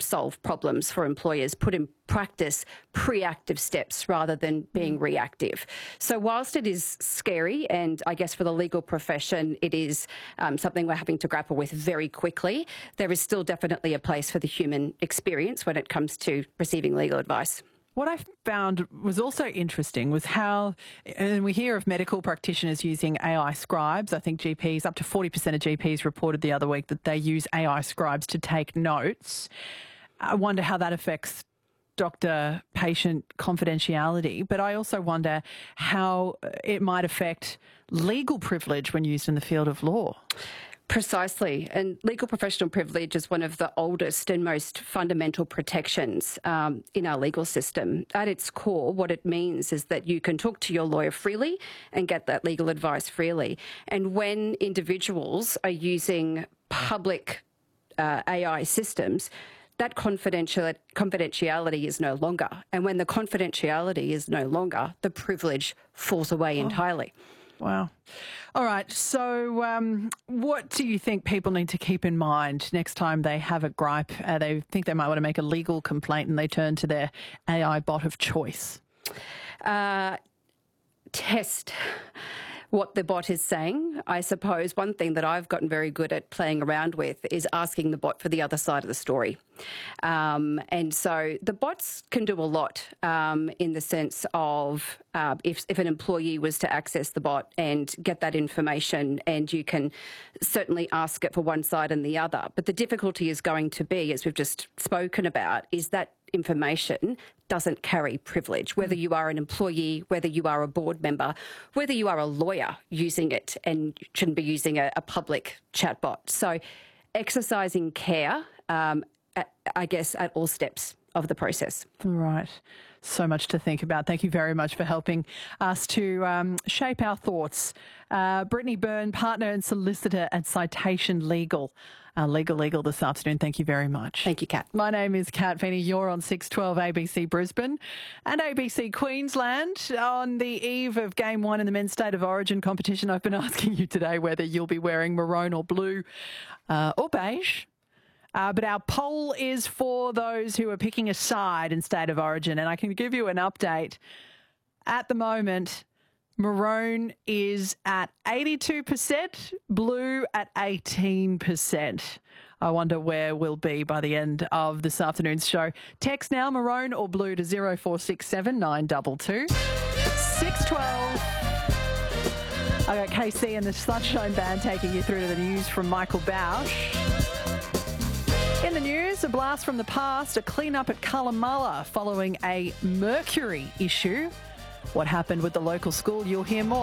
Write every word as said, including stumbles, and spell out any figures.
solve problems for employers, put in practice proactive steps rather than being reactive. So whilst it is scary, and I guess for the legal profession it is um, something we're having to grapple with very quickly, there is still definitely a place for the human experience when it comes to receiving legal advice. What I found was also interesting was how, and we hear of medical practitioners using A I scribes. I think G Ps, up to forty percent of G Ps reported the other week that they use A I scribes to take notes. I wonder how that affects doctor-patient confidentiality, but I also wonder how it might affect legal privilege when used in the field of law. Precisely. And legal professional privilege is one of the oldest and most fundamental protections um, in our legal system. At its core, what it means is that you can talk to your lawyer freely and get that legal advice freely. And when individuals are using public uh, A I systems, that confidential, confidentiality is no longer. And when the confidentiality is no longer, the privilege falls away Oh. entirely. Wow. All right. So um, what do you think people need to keep in mind next time they have a gripe, uh, they think they might want to make a legal complaint and they turn to their A I bot of choice? Uh, test what the bot is saying. I suppose one thing that I've gotten very good at playing around with is asking the bot for the other side of the story. Um, and so the bots can do a lot um, in the sense of uh, if, if an employee was to access the bot and get that information, and you can certainly ask it for one side and the other. But the difficulty is going to be, as we've just spoken about, is that information doesn't carry privilege, whether you are an employee, whether you are a board member, whether you are a lawyer using it and shouldn't be using a, a public chatbot. So exercising care, um, at, I guess, at all steps of the process. Right. So much to think about. Thank you very much for helping us to um, shape our thoughts. Uh, Brittany Byrne, partner and solicitor at Citation Legal. Uh, Legal Legal this afternoon. Thank you very much. Thank you, Kat. My name is Kat Feeney. You're on six twelve A B C Brisbane and A B C Queensland. On the eve of Game one in the Men's State of Origin competition, I've been asking you today whether you'll be wearing maroon or blue uh, or beige. Uh, but our poll is for those who are picking a side in State of Origin, and I can give you an update. At the moment, maroon is at eighty-two percent, blue at eighteen percent. I wonder where we'll be by the end of this afternoon's show. Text now, maroon or blue, to zero four six seven nine two two six twelve. I got K C and the Sunshine Band taking you through to the news from Michael Bausch. In the news, a blast from the past, a clean-up at Callumala following a mercury issue. What happened with the local school, you'll hear more.